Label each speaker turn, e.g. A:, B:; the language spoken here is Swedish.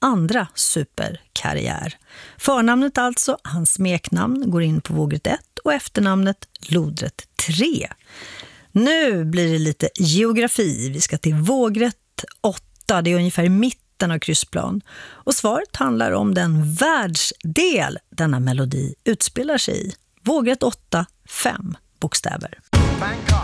A: andra superkarriär. Förnamnet alltså, hans smeknamn, går in på vågrätt 1 och efternamnet lodrätt 3. Nu blir det lite geografi. Vi ska till vågrätt 8, det är ungefär i mitten av kryssplan. Och svaret handlar om den världsdel denna melodi utspelar sig i. Vågrätt 8, 5 bokstäver.
B: Bangkok.